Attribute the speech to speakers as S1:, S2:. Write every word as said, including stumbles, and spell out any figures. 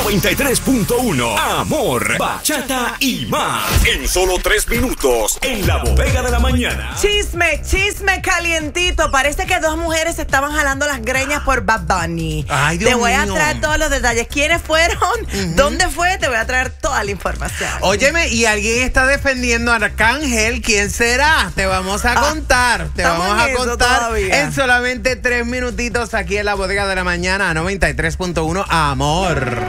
S1: noventa y tres punto uno. Amor, bachata y más. En solo tres minutos, en la bodega de la mañana.
S2: Chisme, chisme calientito. Parece que dos mujeres estaban jalando las greñas por Bad Bunny.
S3: Ay, Dios
S2: Te voy
S3: mío.
S2: a traer todos los detalles. ¿Quiénes fueron? Uh-huh. ¿Dónde fue? Te voy a traer toda la información.
S3: Óyeme, y alguien está defendiendo a Arcángel. ¿Quién será? Te vamos a
S2: Ah,
S3: contar. Te
S2: estamos
S3: vamos a
S2: en eso
S3: contar
S2: todavía.
S3: en solamente tres minutitos aquí en la bodega de la mañana, noventa y tres punto uno. Amor.